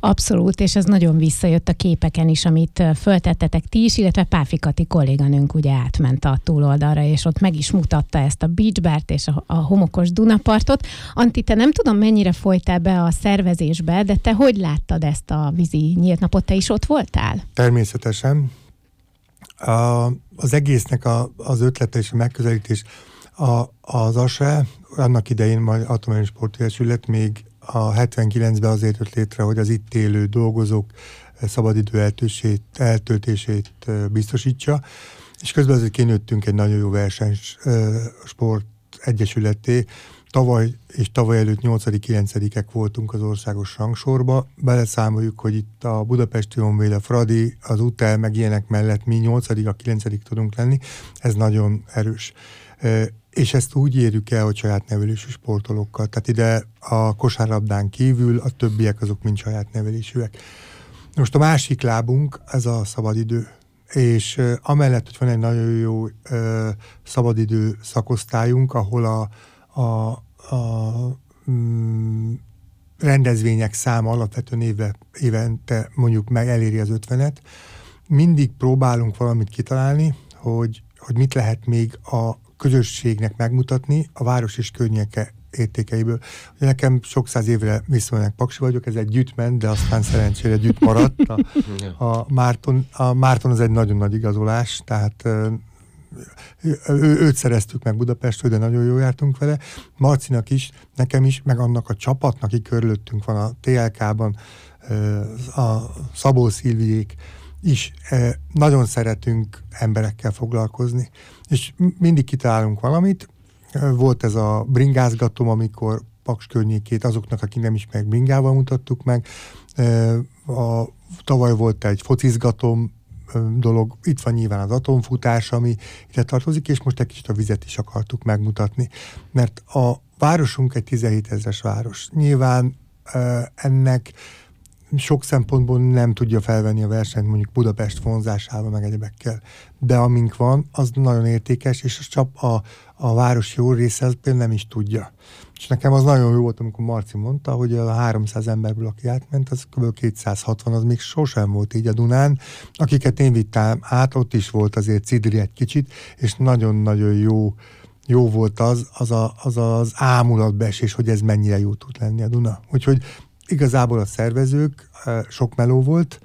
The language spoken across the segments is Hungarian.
Abszolút, és ez nagyon visszajött a képeken is, amit föltettetek ti is, illetve Páfi Kati kolléganőnk ugye átment a túloldalra, és ott meg is mutatta ezt a beachbárt és a homokos Dunapartot. Antti, te nem tudom, mennyire folytál be a szervezésbe, de te hogy láttad ezt a vízi nyílt napot? Te is ott voltál? Természetesen. Az egésznek az ötlete és a megközelítés az ASE, annak idején majd Atomerőmű Sportegyesület még a 79-ben azért jött létre, hogy az itt élő dolgozók szabadidő eltöltését biztosítsa, és közben azért kinőttünk egy nagyon jó versenysport egyesületé. Tavaly előtt 8.-9. voltunk az országos rangsorba. Beleszámoljuk, hogy itt a Budapesti Honvéd, a Fradi, az UTEL, meg ilyenek mellett mi 8.-9. tudunk lenni. Ez nagyon erős. És ezt úgy érjük el, hogy saját nevelésű sportolókkal. Tehát ide a kosárlabdán kívül a többiek azok mind saját nevelésűek. Most a másik lábunk, ez a szabadidő. És amellett, hogy van egy nagyon jó szabadidő szakosztályunk, ahol a rendezvények száma alapvetően évente mondjuk meg eléri az 50-et, mindig próbálunk valamit kitalálni, hogy mit lehet még a közösségnek megmutatni a város és környéke értékeiből. Ugye nekem sok száz évre viszonylag paksi vagyok, ez együtt ment, de aztán szerencsére együtt maradt. A Márton az egy nagyon nagy igazolás, tehát őt szereztük meg Budapestről, de nagyon jól jártunk vele. Marcinak is, nekem is, meg annak a csapatnak, aki körülöttünk van a TLK-ban, a Szabó Szilviék is, nagyon szeretünk emberekkel foglalkozni. És mindig kitalálunk valamit. Volt ez a bringázgatom, amikor Paks környékét azoknak, akik nem ismerik, bringával mutattuk meg. Tavaly volt egy focizgatom dolog, itt van nyilván az atomfutás, ami ide tartozik, és most egy kicsit a vizet is akartuk megmutatni. Mert a városunk egy 17 000-es város. Nyilván ennek sok szempontból nem tudja felvenni a versenyt mondjuk Budapest vonzásával, meg egyebekkel. De amink van, az nagyon értékes, és csak a város jó része az például nem is tudja. És nekem az nagyon jó volt, amikor Marci mondta, hogy a 300 emberből, aki átment, az kb. 260, az még sosem volt így a Dunán. Akiket én vittem át, ott is volt azért cidri egy kicsit, és nagyon-nagyon jó volt az ámulatbeesés, hogy ez mennyire jó tud lenni a Duna. Úgyhogy igazából a szervezők, sok meló volt,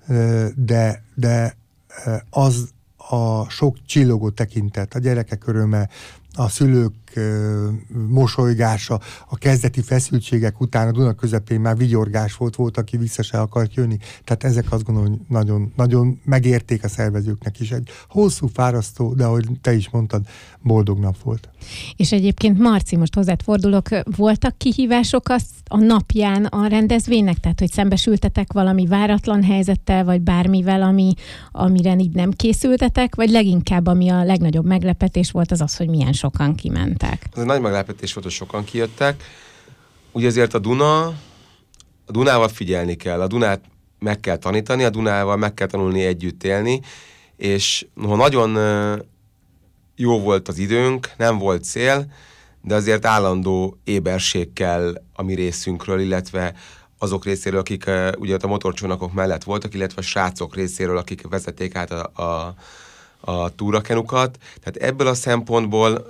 de az a sok csillogó tekintet, a gyerekek öröme, a szülők mosolygása, a kezdeti feszültségek után a Duna közepén már vigyorgás volt, aki vissza se akart jönni. Tehát ezek azt gondolom, hogy nagyon, nagyon megérték a szervezőknek is. Egy hosszú, fárasztó, de ahogy te is mondtad, boldog nap volt. És egyébként Marci, most hozzád fordulok, voltak kihívások a napján a rendezvénynek? Tehát, hogy szembesültetek valami váratlan helyzettel, vagy bármivel, amire így nem készültetek, vagy leginkább, ami a legnagyobb meglepetés volt, az, hogy milyen sokan kimentek? Ez egy nagy meglepetés volt, hogy sokan kijöttek. Ugye azért a Dunával figyelni kell, a Dunát meg kell tanítani, a Dunával meg kell tanulni együtt élni, és ha nagyon jó volt az időnk, nem volt szél, de azért állandó éberség kell a mi részünkről, illetve azok részéről, akik ugye a motorcsónakok mellett voltak, illetve a srácok részéről, akik vezették át a túrakenukat. Tehát ebből a szempontból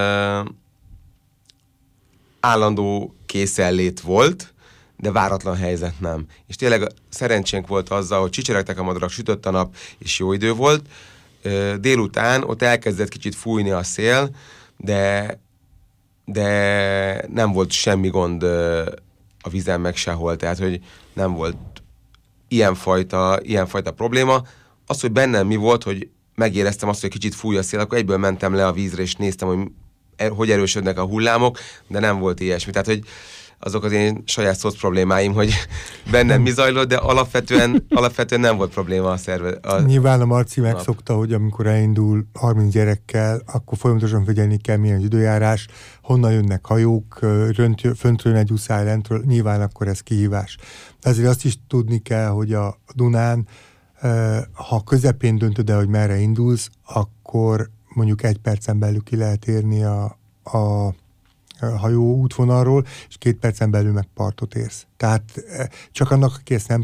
állandó készenlét volt, de váratlan helyzet nem. És tényleg szerencsénk volt azzal, hogy csicseregtek a madarak, sütött a nap, és jó idő volt. Délután ott elkezdett kicsit fújni a szél, de nem volt semmi gond a vízen meg sehol, tehát hogy nem volt ilyenfajta probléma. Az, hogy bennem mi volt, hogy megéreztem azt, hogy kicsit fúj a szél, akkor egyből mentem le a vízre, és néztem, hogy erősödnek a hullámok, de nem volt ilyesmi. Tehát, hogy azok az én saját szoc problémáim, hogy bennem mi zajlott, de alapvetően nem volt probléma a szerve. Nyilván a Marci megszokta, hogy amikor elindul 30 gyerekkel, akkor folyamatosan figyelni kell, milyen az időjárás, honnan jönnek hajók, föntről jön egy uszály, lentről, nyilván akkor ez kihívás. Ezért azt is tudni kell, hogy a Dunán, ha közepén döntöd el, hogy merre indulsz, akkor mondjuk 1 percen belül ki lehet érni a hajó útvonalról, és 2 percen belül meg partot érsz. Tehát csak annak, aki ezt nem